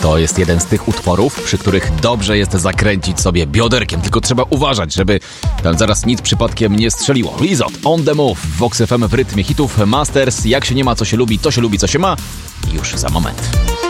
To jest jeden z tych utworów, przy których dobrze jest zakręcić sobie bioderkiem, tylko trzeba uważać, żeby tam zaraz nic przypadkiem nie strzeliło. Lizot, On The Move, w Vox FM w rytmie hitów. Masters, jak się nie ma, co się lubi, to się lubi, co się ma. Już za moment.